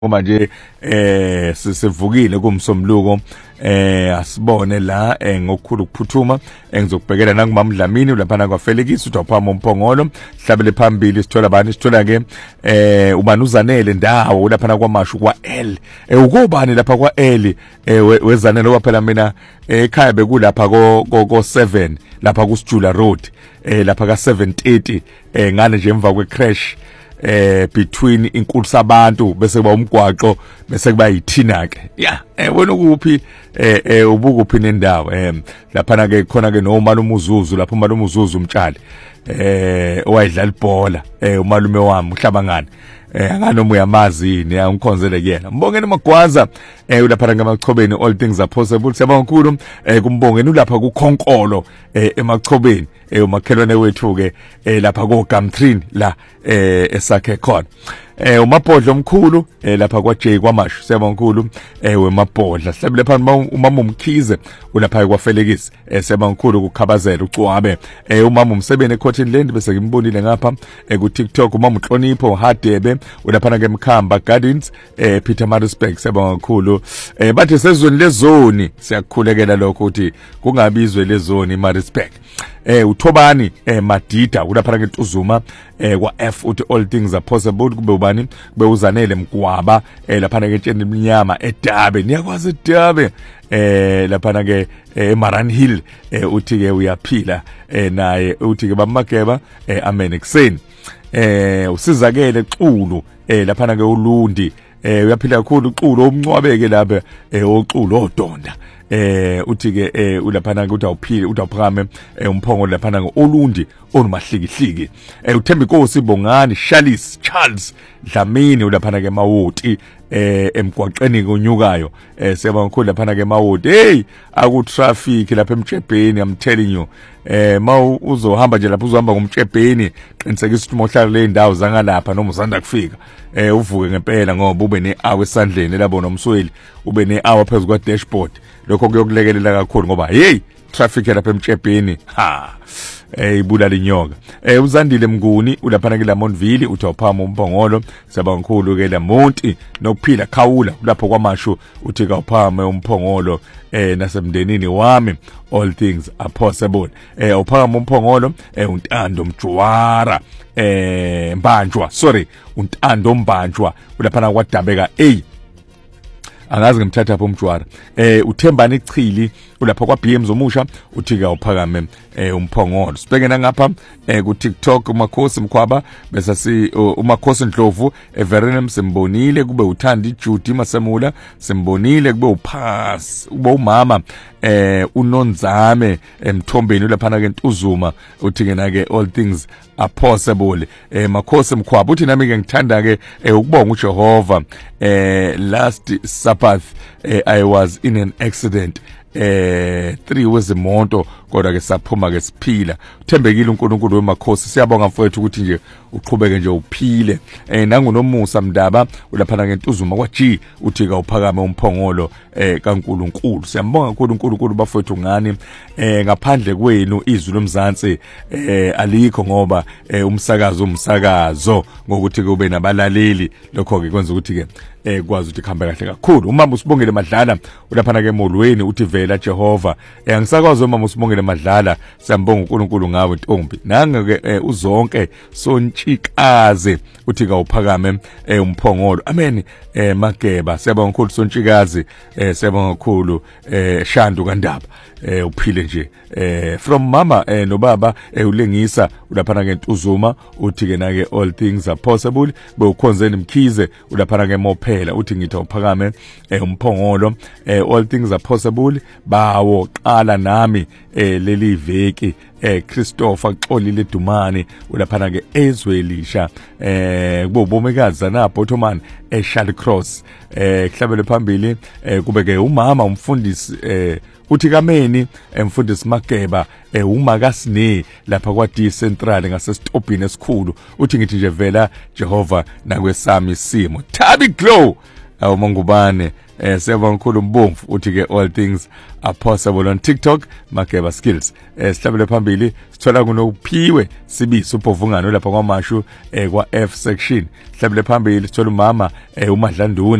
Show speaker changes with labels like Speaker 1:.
Speaker 1: Uma nje sivukile kumsombuluko asibone la ngokukhulu ukuphuthuma engizokubhekela nangumama Dlamini lapha kwa Felix uTophamo Mphongolo hlabele phambili sithola bani sithola ke ubanuzanele ndawo lapha kwaMashu kwa L ukubani lapha kwa L wezanele waphela mina ekhaya bekulapha ko 7 lapha ku Stula Road lapha ka 7:30 ngane nje emva kwe crash between inkulu sabantu bese kuba umgwaqo bese kuba yithina ke wena kuphi ubukuphi nendawo lapha na ke khona ke nomalume uZuzu lapha umalume uZuzu umtshali owayidlala ibhola umalume wami uhlabangani anganoma uyamazi ni ungikhonzele kuyena mbongeni Magwaza ulapha ngamachobeni all things are possible siyabonga kakhulu kumbongeni ulapha kuKhonkolo emachobeni umakhelwane wethu ke lapha ko Gumtree la esakhe khona umabhodla omkhulu lapha kwa J kwaMashu siyabonga kakhulu wemabhodla hlabile phansi umama umkhize ulapha kwa Felix siyabonga kakhulu kukhabazela uCwabe umama umsebene eCotton Land bese ngimbonile ngapha ku TikTok umama uNhlonipho Hadebe ulapha ke Mkhamba Gardens Peter Marisbeck siyabonga kakhulu bathi sezweni lezoni siyakukhulekela lokho ukuthi kungabizwe lezoni Marisbeck uThobani Madida ulapha ke Ntuzuma kwa F uthi all things are possible kube ubani kube uzanele Mgwaba lapha ke Ntsheni Mnyama eDabe niyakwazi eDabe lapha ke eMaran Hill uthi ke uyaphila naye uthi ke bamageba amen ekseni usizakele Xulu lapha ke uLundi uyaphila kakhulu uXulu omncwabeke lapha oXulu odonda uthi ke ulaphana ukuthi awuphile uthi awuphakame umphongolo laphana ngolundi onomahlikihliki uThembi Nkosi Bongani Charles Dlamini ulaphana ke Mawoti emgwaqeni konyukayo siyabonga kakhulu laphana ke Mawoti hey aku traffic lapha eMtshebheni I'm telling you uzohamba nje lapha uzohamba ngomtshebheni qinisekisa ukuthi mohlala le ndawo zangalapha noma usanda kufika uvuke ngempela ngoba ube ne-hour esandleni labo nomsweli ube ne-hour phezulu kwa dashboard lokho kuyokulekelela kakhulu ngoba hey traffic lapha eMtshebheni ibulala inyoka uzandile Mnguni ulapha ke Lamontville uTophamo Mphongolo siyabonga kakhulu ke Lamonti nokuphila Khawula lapho kwaMashu uthi kawuphame umphongolo nasemndenini wami all things are possible uphakama umphongolo uNtando Mjwara uNtando Mbanjwa ulapha kwaDabeka angazi ngimthatha pho umjwara uThembani Chili ulapha kwa BM Zomusha uthi ke awuphakame umphongolo sibhekena ngapha ku TikTok uMakhosi Mkhwaba bese si uMakhosi Ndlovu Everenum simbonile kube uThandi Judy Masemula simbonile kube uPhas ube umama uNonzame emthombeni lapha ke Ntuzuma uthi ke na ke all things are possible Makhosi Mkhwaba uthi nami ke ngithanda ke ukubonga uJehova last Sabbath I was in an accident 3 wezimoto kodwa ke saphuma ke siphila uthembekile uNkulunkulu wemakhosi siyabonga mfowethu ukuthi nje uqhubeke nje uphile nangunomusa Mndaba ulapha ke Ntuzuma kwa G uthi ka uphakame umphongolo kaNkulunkulu siyambonga kakhulu uNkulunkulu bafowethu ngani ngaphandle kwenu izwi lomzansi alikho ngoba umsakazo ngokuthi kube nabalaleli lokho ke kwenza ukuthi ke kwazi ukuthi khamba kahle kakhulu umama usibongele Madlala ulapha ke Molweni uthi vela Jehova angisakwazi umama usibongele Madlala siyambonga uNkulunkulu ngawe Ntombi nange uzonke Sontshikaze uthi kawuphakame umphongolo amen Mageba siyabonga kakhulu Sontshikaze siyabonga kakhulu Shandu kaNdaba uphile nje from mama nobaba ulengisa ulapha ke Ntuzuma uthi ke na ke all things are possible bewukhonzeni Mkhize ulapha ke Mophela uthi ngithi uphakame umphongolo all things are possible bawo qala nami leli veki Christopher Xolile Dumani ulapha ke Ezwelisha kubomekazi na Bottoman Charles Cross kuhlabele phambili kube ke umama umfundisi uthi kameni emfundisi Mageba uMakasine lapha kwa D Central ngasesitobhini esikhulu uthi ngithi nje vela Jehova nakwesami isimo Thabi Glow awumangubane Siyabonga kakhulu Mbomvu uthi ke all things are possible on TikTok Makeba Skills. Sihlabele phambili sithola kunophiwe Sibiso uPhovungano lapha kwaMashu kwa F section. Sihlabele phambili sithola umama uMadlanduna